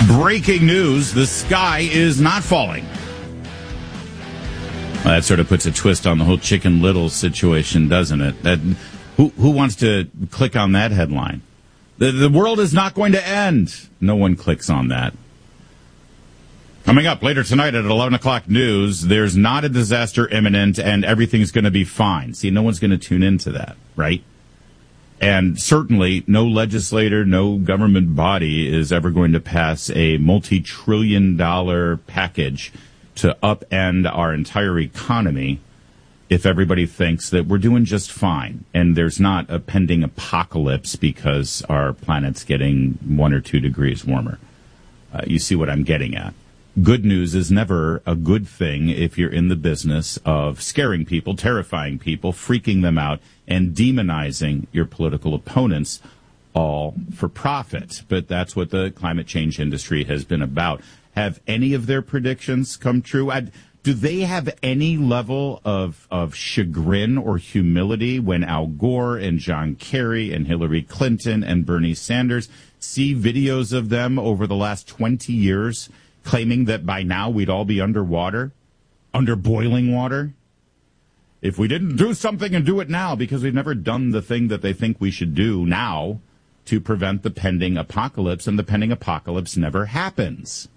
Breaking news, the sky is not falling. Well, that sort of puts a twist on the whole Chicken Little situation, doesn't it? Who wants to click on that headline? The world is not going to end. No one clicks on that. Coming up later tonight at 11 o'clock news, there's not a disaster imminent and everything's going to be fine. See, no one's going to tune into that, right? And certainly no legislator, no government body is ever going to pass a multi-trillion-dollar package to upend our entire economy if everybody thinks that we're doing just fine and there's not a pending apocalypse because our planet's getting 1 or 2 degrees warmer. You see what I'm getting at. Good news is never a good thing if you're in the business of scaring people, terrifying people, freaking them out, and demonizing your political opponents, all for profit. But that's what the climate change industry has been about. Have any of their predictions come true? Do they have any level of chagrin or humility when Al Gore and John Kerry and Hillary Clinton and Bernie Sanders see videos of them over the last 20 years claiming that by now we'd all be underwater, under boiling water? If we didn't do something and do it now, because we've never done the thing that they think we should do now to prevent the pending apocalypse, and the pending apocalypse never happens.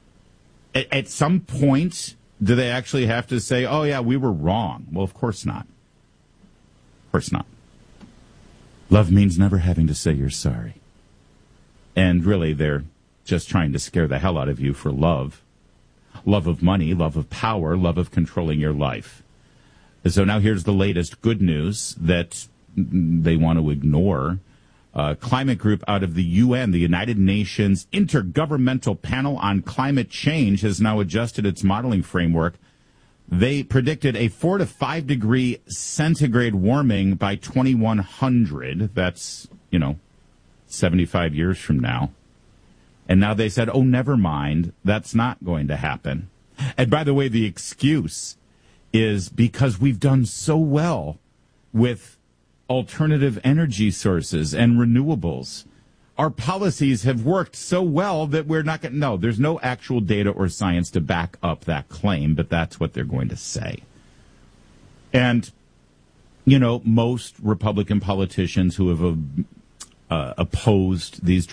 At some point, do they actually have to say, oh, yeah, we were wrong? Well, of course not. Of course not. Love means never having to say you're sorry. And really, they're just trying to scare the hell out of you for love. Love of money, love of power, love of controlling your life. So now here's the latest good news that they want to ignore. A climate group out of the UN, the United Nations Intergovernmental Panel on Climate Change, has now adjusted its modeling framework. They predicted a 4 to 5 degree centigrade warming by 2100. That's, 75 years from now. And now they said, oh, never mind, that's not going to happen. And by the way, the excuse is because we've done so well with alternative energy sources and renewables. Our policies have worked so well that we're not going to... No, there's no actual data or science to back up that claim, but that's what they're going to say. And, most Republican politicians who have opposed these